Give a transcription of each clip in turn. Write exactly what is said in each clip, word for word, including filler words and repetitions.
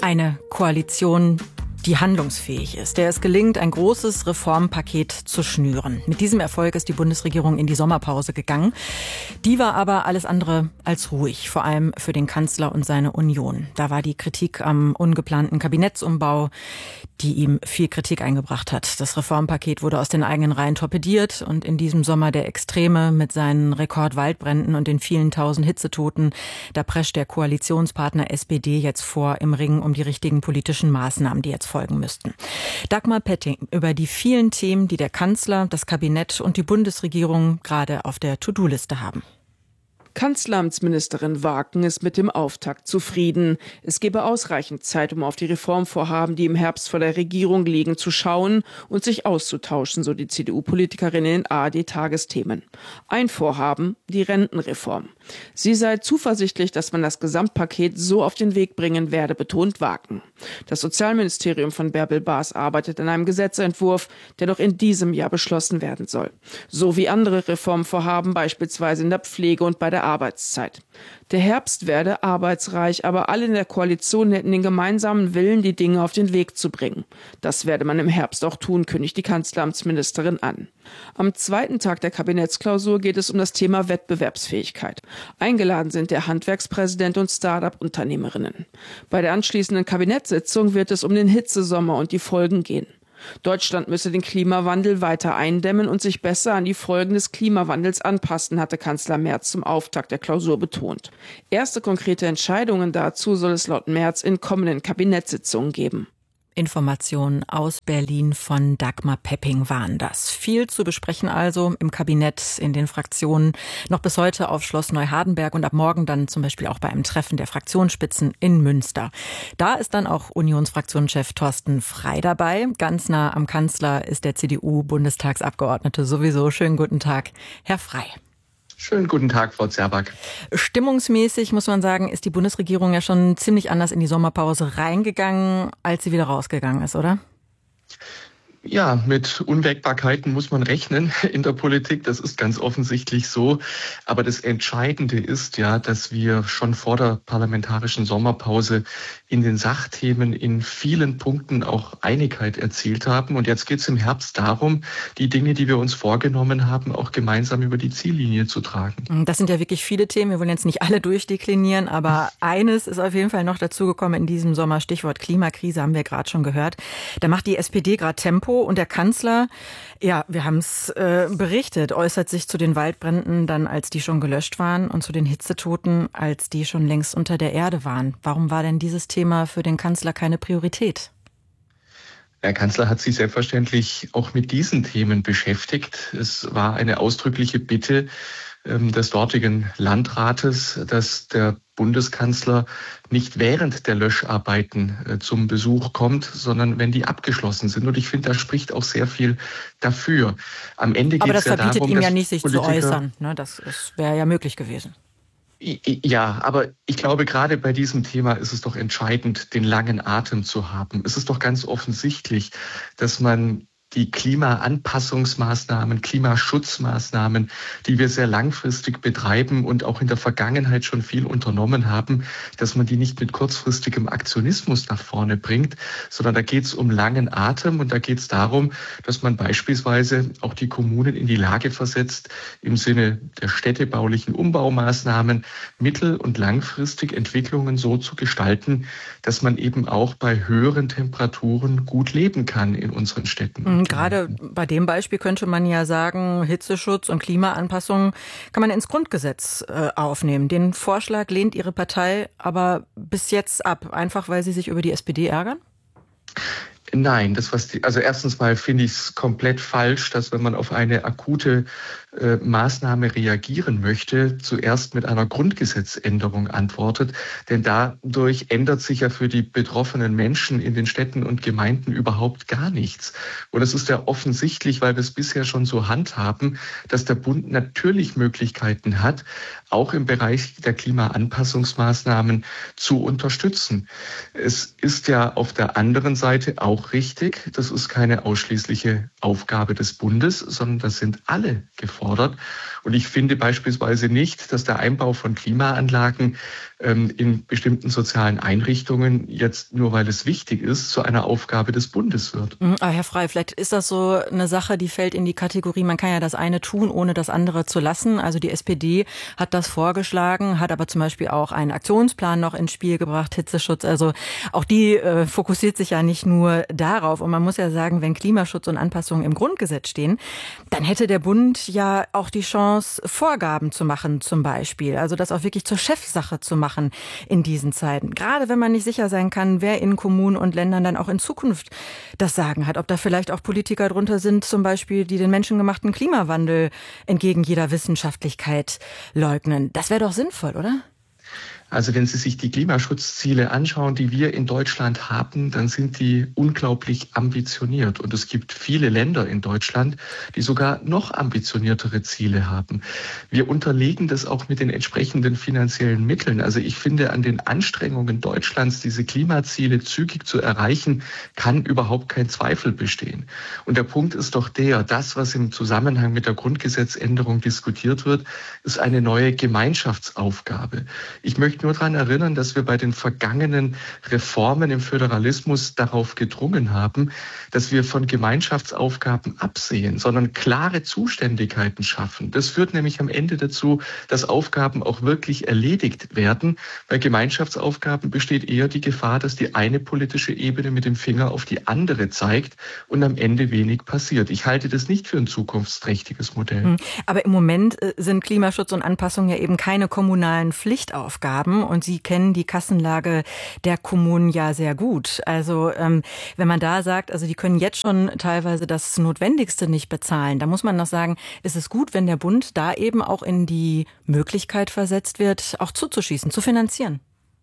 Eine Koalition, die handlungsfähig ist, der es gelingt, ein großes Reformpaket zu schnüren. Mit diesem Erfolg ist die Bundesregierung in die Sommerpause gegangen. Die war aber alles andere als ruhig, vor allem für den Kanzler und seine Union. Da war die Kritik am ungeplanten Kabinettsumbau, die ihm viel Kritik eingebracht hat. Das Reformpaket wurde aus den eigenen Reihen torpediert und in diesem Sommer der Extreme mit seinen Rekordwaldbränden und den vielen tausend Hitzetoten, da prescht der Koalitionspartner S P D jetzt vor im Ring um die richtigen politischen Maßnahmen, die jetzt folgen müssten. Dagmar Petting über die vielen Themen, die der Kanzler, das Kabinett und die Bundesregierung gerade auf der To-Do-Liste haben. Kanzleramtsministerin Waken ist mit dem Auftakt zufrieden. Es gebe ausreichend Zeit, um auf die Reformvorhaben, die im Herbst vor der Regierung liegen, zu schauen und sich auszutauschen, so die C D U-Politikerin in den A R D-Tagesthemen. Ein Vorhaben, die Rentenreform. Sie sei zuversichtlich, dass man das Gesamtpaket so auf den Weg bringen werde, betont Waken. Das Sozialministerium von Bärbel Baas arbeitet an einem Gesetzentwurf, der noch in diesem Jahr beschlossen werden soll. So wie andere Reformvorhaben, beispielsweise in der Pflege und bei der Arbeitszeit. Der Herbst werde arbeitsreich, aber alle in der Koalition hätten den gemeinsamen Willen, die Dinge auf den Weg zu bringen. Das werde man im Herbst auch tun, kündigt die Kanzleramtsministerin an. Am zweiten Tag der Kabinettsklausur geht es um das Thema Wettbewerbsfähigkeit. Eingeladen sind der Handwerkspräsident und Start-up-Unternehmerinnen. Bei der anschließenden Kabinettssitzung wird es um den Hitzesommer und die Folgen gehen. Deutschland müsse den Klimawandel weiter eindämmen und sich besser an die Folgen des Klimawandels anpassen, hatte Kanzler Merz zum Auftakt der Klausur betont. Erste konkrete Entscheidungen dazu soll es laut Merz in kommenden Kabinettssitzungen geben. Informationen aus Berlin von Dagmar Petting waren das. Viel zu besprechen also im Kabinett, in den Fraktionen, noch bis heute auf Schloss Neuhardenberg und ab morgen dann zum Beispiel auch bei einem Treffen der Fraktionsspitzen in Münster. Da ist dann auch Unionsfraktionschef Thorsten Frey dabei. Ganz nah am Kanzler ist der C D U-Bundestagsabgeordnete sowieso. Schönen guten Tag, Herr Frey. Schönen guten Tag, Frau Zerback. Stimmungsmäßig, muss man sagen, ist die Bundesregierung ja schon ziemlich anders in die Sommerpause reingegangen, als sie wieder rausgegangen ist, oder? Ja, mit Unwägbarkeiten muss man rechnen in der Politik. Das ist ganz offensichtlich so. Aber das Entscheidende ist ja, dass wir schon vor der parlamentarischen Sommerpause in den Sachthemen in vielen Punkten auch Einigkeit erzielt haben. Und jetzt geht es im Herbst darum, die Dinge, die wir uns vorgenommen haben, auch gemeinsam über die Ziellinie zu tragen. Das sind ja wirklich viele Themen. Wir wollen jetzt nicht alle durchdeklinieren, aber eines ist auf jeden Fall noch dazugekommen in diesem Sommer. Stichwort Klimakrise haben wir gerade schon gehört. Da macht die S P D gerade Tempo. Und der Kanzler, ja, wir haben es äh, berichtet, äußert sich zu den Waldbränden dann, als die schon gelöscht waren und zu den Hitzetoten, als die schon längst unter der Erde waren. Warum war denn dieses Thema für den Kanzler keine Priorität? Der Kanzler hat sich selbstverständlich auch mit diesen Themen beschäftigt. Es war eine ausdrückliche Bitte ähm, des dortigen Landrates, dass der Bundeskanzler nicht während der Löscharbeiten äh, zum Besuch kommt, sondern wenn die abgeschlossen sind. Und ich finde, da spricht auch sehr viel dafür. Am Ende geht es ja darum, aber das verbietet ihm ja nicht, sich Politiker zu äußern. Ne? Das, das wäre ja möglich gewesen. Ja, aber ich glaube, gerade bei diesem Thema ist es doch entscheidend, den langen Atem zu haben. Es ist doch ganz offensichtlich, dass man die Klimaanpassungsmaßnahmen, Klimaschutzmaßnahmen, die wir sehr langfristig betreiben und auch in der Vergangenheit schon viel unternommen haben, dass man die nicht mit kurzfristigem Aktionismus nach vorne bringt, sondern da geht es um langen Atem und da geht es darum, dass man beispielsweise auch die Kommunen in die Lage versetzt, im Sinne der städtebaulichen Umbaumaßnahmen mittel- und langfristig Entwicklungen so zu gestalten, dass man eben auch bei höheren Temperaturen gut leben kann in unseren Städten. Gerade bei dem Beispiel könnte man ja sagen, Hitzeschutz und Klimaanpassung kann man ins Grundgesetz äh, aufnehmen. Den Vorschlag lehnt Ihre Partei aber bis jetzt ab, einfach weil Sie sich über die S P D ärgern? Nein, das was die, also erstens mal finde ich es komplett falsch, dass wenn man auf eine akute äh, Maßnahme reagieren möchte, zuerst mit einer Grundgesetzänderung antwortet. Denn dadurch ändert sich ja für die betroffenen Menschen in den Städten und Gemeinden überhaupt gar nichts. Und es ist ja offensichtlich, weil wir es bisher schon so handhaben, dass der Bund natürlich Möglichkeiten hat, auch im Bereich der Klimaanpassungsmaßnahmen zu unterstützen. Es ist ja auf der anderen Seite auch richtig, das ist keine ausschließliche Aufgabe des Bundes, sondern das sind alle gefordert. Und ich finde beispielsweise nicht, dass der Einbau von Klimaanlagen ähm, in bestimmten sozialen Einrichtungen jetzt nur, weil es wichtig ist, zu einer Aufgabe des Bundes wird. Aber Herr Frey, vielleicht ist das so eine Sache, die fällt in die Kategorie, man kann ja das eine tun, ohne das andere zu lassen. Also die S P D hat das vorgeschlagen, hat aber zum Beispiel auch einen Aktionsplan noch ins Spiel gebracht, Hitzeschutz. Also auch die äh, fokussiert sich ja nicht nur darauf. Und man muss ja sagen, wenn Klimaschutz und Anpassungen im Grundgesetz stehen, dann hätte der Bund ja auch die Chance, Vorgaben zu machen zum Beispiel. Also das auch wirklich zur Chefsache zu machen in diesen Zeiten. Gerade wenn man nicht sicher sein kann, wer in Kommunen und Ländern dann auch in Zukunft das Sagen hat. Ob da vielleicht auch Politiker drunter sind, zum Beispiel, die den menschengemachten Klimawandel entgegen jeder Wissenschaftlichkeit leugnen. Das wäre doch sinnvoll, oder? Also wenn Sie sich die Klimaschutzziele anschauen, die wir in Deutschland haben, dann sind die unglaublich ambitioniert. Und es gibt viele Länder in Deutschland, die sogar noch ambitioniertere Ziele haben. Wir unterlegen das auch mit den entsprechenden finanziellen Mitteln. Also ich finde, an den Anstrengungen Deutschlands, diese Klimaziele zügig zu erreichen, kann überhaupt kein Zweifel bestehen. Und der Punkt ist doch der, das, was im Zusammenhang mit der Grundgesetzänderung diskutiert wird, ist eine neue Gemeinschaftsaufgabe. Ich möchte nur daran erinnern, dass wir bei den vergangenen Reformen im Föderalismus darauf gedrungen haben, dass wir von Gemeinschaftsaufgaben absehen, sondern klare Zuständigkeiten schaffen. Das führt nämlich am Ende dazu, dass Aufgaben auch wirklich erledigt werden. Bei Gemeinschaftsaufgaben besteht eher die Gefahr, dass die eine politische Ebene mit dem Finger auf die andere zeigt und am Ende wenig passiert. Ich halte das nicht für ein zukunftsträchtiges Modell. Aber im Moment sind Klimaschutz und Anpassung ja eben keine kommunalen Pflichtaufgaben. Und Sie kennen die Kassenlage der Kommunen ja sehr gut. Also ähm, wenn man da sagt, also die können jetzt schon teilweise das Notwendigste nicht bezahlen, da muss man noch sagen, ist es gut, wenn der Bund da eben auch in die Möglichkeit versetzt wird, auch zuzuschießen, zu finanzieren.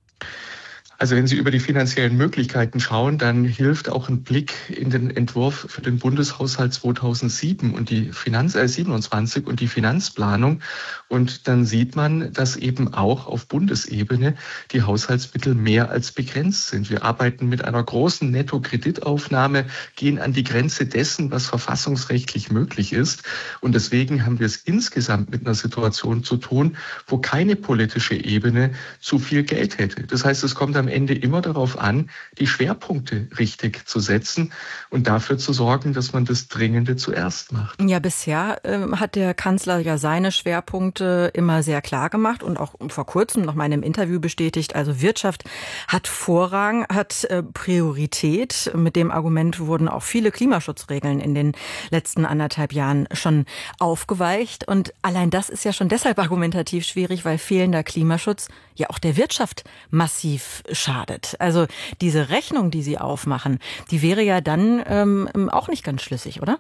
Also wenn Sie über die finanziellen Möglichkeiten schauen, dann hilft auch ein Blick in den Entwurf für den Bundeshaushalt zweitausendsieben und die Finanz äh, siebenundzwanzig und die Finanzplanung. Und dann sieht man, dass eben auch auf Bundesebene die Haushaltsmittel mehr als begrenzt sind. Wir arbeiten mit einer großen Nettokreditaufnahme, gehen an die Grenze dessen, was verfassungsrechtlich möglich ist. Und deswegen haben wir es insgesamt mit einer Situation zu tun, wo keine politische Ebene zu viel Geld hätte. Das heißt, es kommt am Ende immer darauf an, die Schwerpunkte richtig zu setzen und dafür zu sorgen, dass man das Dringende zuerst macht. Ja, bisher äh, hat der Kanzler ja seine Schwerpunkte immer sehr klar gemacht und auch vor kurzem noch mal in einem Interview bestätigt. Also Wirtschaft hat Vorrang, hat äh, Priorität. Mit dem Argument wurden auch viele Klimaschutzregeln in den letzten anderthalb Jahren schon aufgeweicht. Und allein das ist ja schon deshalb argumentativ schwierig, weil fehlender Klimaschutz ja auch der Wirtschaft massiv schadet. Also diese Rechnung, die Sie aufmachen, die wäre ja dann ähm, auch nicht ganz schlüssig, oder?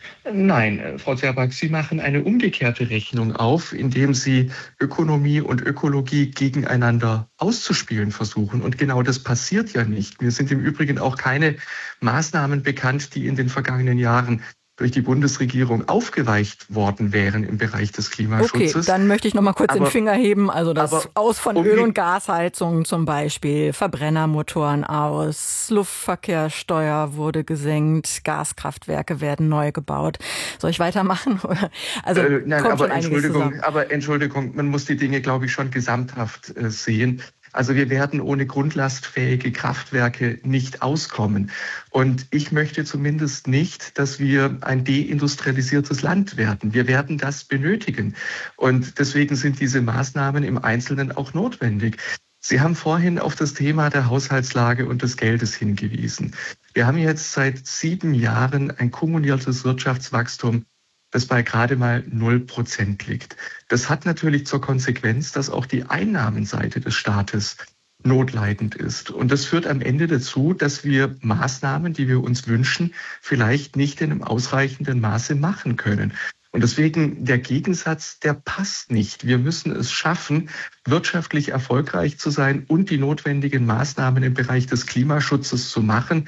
Nein, Frau Zerback, Sie machen eine umgekehrte Rechnung auf, indem Sie Ökonomie und Ökologie gegeneinander auszuspielen versuchen. Und genau das passiert ja nicht. Mir sind im Übrigen auch keine Maßnahmen bekannt, die in den vergangenen Jahren durch die Bundesregierung aufgeweicht worden wären im Bereich des Klimaschutzes. Okay, dann möchte ich noch mal kurz aber, den Finger heben. Also das Aus von um Öl- und Gasheizungen zum Beispiel, Verbrennermotoren aus, Luftverkehrssteuer wurde gesenkt, Gaskraftwerke werden neu gebaut. Soll ich weitermachen? Also äh, nein, kommt aber schon einiges Entschuldigung, zusammen. aber Entschuldigung, man muss die Dinge, glaube ich, schon gesamthaft äh, sehen. Also wir werden ohne grundlastfähige Kraftwerke nicht auskommen. Und ich möchte zumindest nicht, dass wir ein deindustrialisiertes Land werden. Wir werden das benötigen. Und deswegen sind diese Maßnahmen im Einzelnen auch notwendig. Sie haben vorhin auf das Thema der Haushaltslage und des Geldes hingewiesen. Wir haben jetzt seit sieben Jahren ein kumuliertes Wirtschaftswachstum, das bei gerade mal null Prozent liegt. Das hat natürlich zur Konsequenz, dass auch die Einnahmenseite des Staates notleidend ist. Und das führt am Ende dazu, dass wir Maßnahmen, die wir uns wünschen, vielleicht nicht in einem ausreichenden Maße machen können. Und deswegen der Gegensatz, der passt nicht. Wir müssen es schaffen, wirtschaftlich erfolgreich zu sein und die notwendigen Maßnahmen im Bereich des Klimaschutzes zu machen.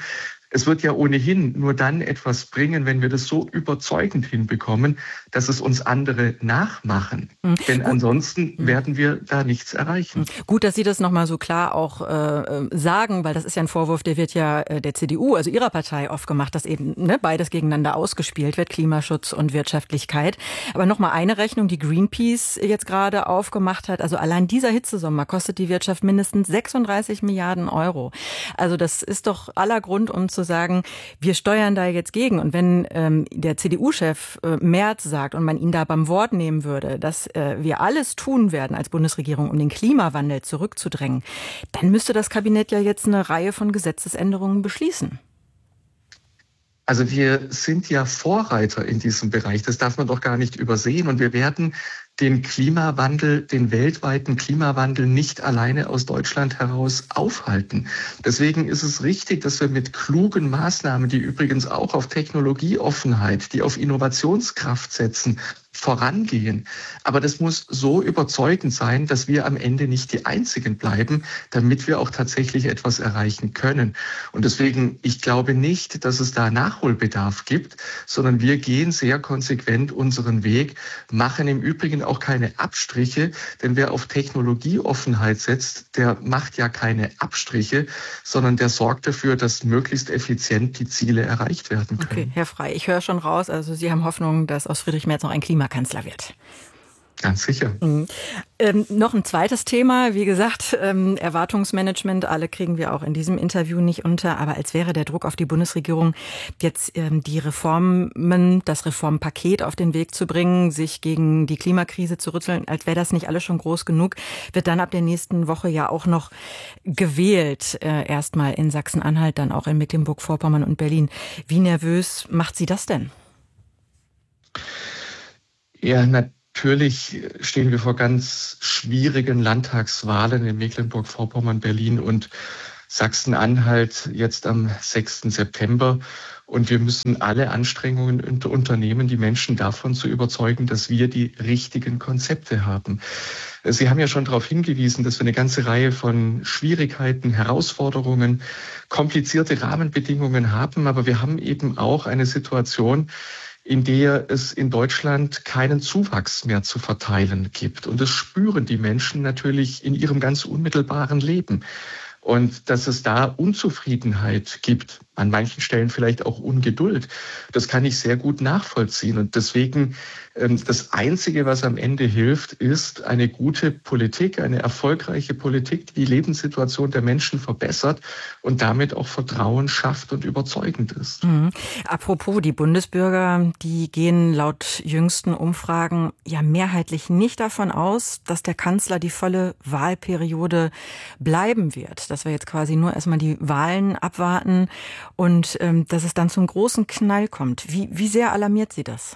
Es wird ja ohnehin nur dann etwas bringen, wenn wir das so überzeugend hinbekommen, dass es uns andere nachmachen. Mhm. Denn ansonsten mhm. werden wir da nichts erreichen. Gut, dass Sie das nochmal so klar auch äh, sagen, weil das ist ja ein Vorwurf, der wird ja äh, der C D U, also Ihrer Partei, oft gemacht, dass eben ne, beides gegeneinander ausgespielt wird, Klimaschutz und Wirtschaftlichkeit. Aber nochmal eine Rechnung, die Greenpeace jetzt gerade aufgemacht hat. Also allein dieser Hitzesommer kostet die Wirtschaft mindestens sechsunddreißig Milliarden Euro. Also das ist doch aller Grund, um zu sagen, wir steuern da jetzt gegen. Und wenn ähm, der C D U-Chef äh, Merz sagt und man ihn da beim Wort nehmen würde, dass äh, wir alles tun werden als Bundesregierung, um den Klimawandel zurückzudrängen, dann müsste das Kabinett ja jetzt eine Reihe von Gesetzesänderungen beschließen. Also wir sind ja Vorreiter in diesem Bereich. Das darf man doch gar nicht übersehen. Und wir werden den Klimawandel, den weltweiten Klimawandel nicht alleine aus Deutschland heraus aufhalten. Deswegen ist es richtig, dass wir mit klugen Maßnahmen, die übrigens auch auf Technologieoffenheit, die auf Innovationskraft setzen, vorangehen. Aber das muss so überzeugend sein, dass wir am Ende nicht die Einzigen bleiben, damit wir auch tatsächlich etwas erreichen können. Und deswegen, ich glaube nicht, dass es da Nachholbedarf gibt, sondern wir gehen sehr konsequent unseren Weg, machen im Übrigen auch keine Abstriche, denn wer auf Technologieoffenheit setzt, der macht ja keine Abstriche, sondern der sorgt dafür, dass möglichst effizient die Ziele erreicht werden können. Okay, Herr Frey, ich höre schon raus, also Sie haben Hoffnung, dass aus Friedrich Merz noch ein Klimakanzler wird. Ganz sicher. Mhm. Ähm, noch ein zweites Thema, wie gesagt, ähm, Erwartungsmanagement, alle kriegen wir auch in diesem Interview nicht unter, aber als wäre der Druck auf die Bundesregierung, jetzt ähm, die Reformen, das Reformpaket auf den Weg zu bringen, sich gegen die Klimakrise zu rütteln, als wäre das nicht alles schon groß genug, wird dann ab der nächsten Woche ja auch noch gewählt, äh, erstmal in Sachsen-Anhalt, dann auch in Mecklenburg-Vorpommern und Berlin. Wie nervös macht Sie das denn? Ja, natürlich stehen wir vor ganz schwierigen Landtagswahlen in Mecklenburg-Vorpommern, Berlin und Sachsen-Anhalt jetzt am sechsten September. Und wir müssen alle Anstrengungen unternehmen, die Menschen davon zu überzeugen, dass wir die richtigen Konzepte haben. Sie haben ja schon darauf hingewiesen, dass wir eine ganze Reihe von Schwierigkeiten, Herausforderungen, komplizierte Rahmenbedingungen haben. Aber wir haben eben auch eine Situation, in der es in Deutschland keinen Zuwachs mehr zu verteilen gibt. Und das spüren die Menschen natürlich in ihrem ganz unmittelbaren Leben. Und dass es da Unzufriedenheit gibt, an manchen Stellen vielleicht auch Ungeduld, das kann ich sehr gut nachvollziehen. Und deswegen, das Einzige, was am Ende hilft, ist eine gute Politik, eine erfolgreiche Politik, die die Lebenssituation der Menschen verbessert und damit auch Vertrauen schafft und überzeugend ist. Mhm. Apropos, die Bundesbürger, die gehen laut jüngsten Umfragen ja mehrheitlich nicht davon aus, dass der Kanzler die volle Wahlperiode bleiben wird. Dass wir jetzt quasi nur erstmal die Wahlen abwarten und ähm, dass es dann zum großen Knall kommt. Wie, wie sehr alarmiert Sie das?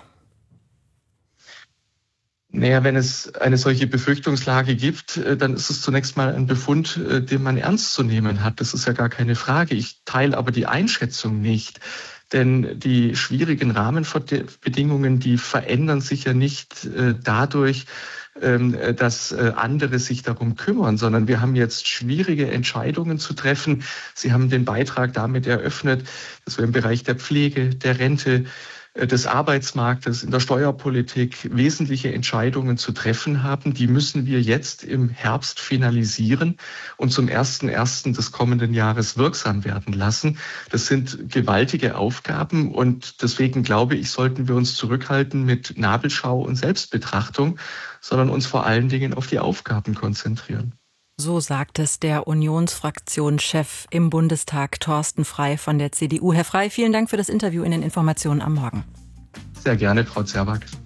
Naja, wenn es eine solche Befürchtungslage gibt, dann ist es zunächst mal ein Befund, den man ernst zu nehmen hat. Das ist ja gar keine Frage. Ich teile aber die Einschätzung nicht. Denn die schwierigen Rahmenbedingungen, die verändern sich ja nicht dadurch, dass andere sich darum kümmern, sondern wir haben jetzt schwierige Entscheidungen zu treffen. Sie haben den Beitrag damit eröffnet, dass wir im Bereich der Pflege, der Rente, des Arbeitsmarktes, in der Steuerpolitik wesentliche Entscheidungen zu treffen haben. Die müssen wir jetzt im Herbst finalisieren und zum ersten ersten des kommenden Jahres wirksam werden lassen. Das sind gewaltige Aufgaben und deswegen glaube ich, sollten wir uns zurückhalten mit Nabelschau und Selbstbetrachtung, sondern uns vor allen Dingen auf die Aufgaben konzentrieren. So sagt es der Unionsfraktionschef im Bundestag, Thorsten Frey von der C D U. Herr Frey, vielen Dank für das Interview in den Informationen am Morgen. Sehr gerne, Frau Zerwak.